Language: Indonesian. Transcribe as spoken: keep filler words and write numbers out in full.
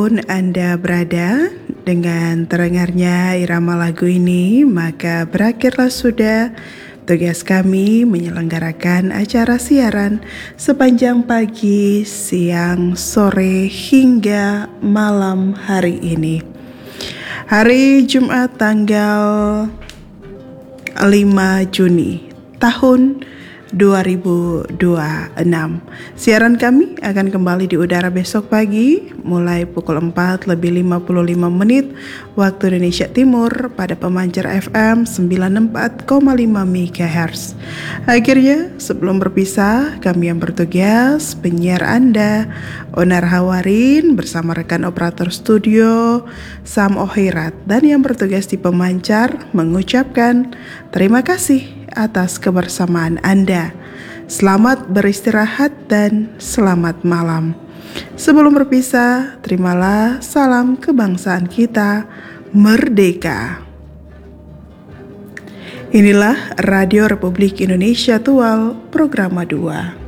Dimanapun Anda berada, dengan terdengarnya irama lagu ini, maka berakhirlah sudah tugas kami menyelenggarakan acara siaran sepanjang pagi, siang, sore, hingga malam hari ini. Hari Jumat tanggal lima Juni tahun dua ribu dua puluh enam. Siaran kami akan kembali di udara besok pagi mulai pukul empat lebih lima puluh lima menit waktu Indonesia Timur pada pemancar F M sembilan puluh empat koma lima megahertz. Akhirnya sebelum berpisah, kami yang bertugas penyiar Anda Onar Hawarin bersama rekan operator studio Sam Ohirat dan yang bertugas di pemancar mengucapkan terima kasih atas kebersamaan Anda. Selamat beristirahat dan selamat malam. Sebelum berpisah, terimalah salam kebangsaan kita, merdeka. Inilah Radio Republik Indonesia Tual, Programa dua.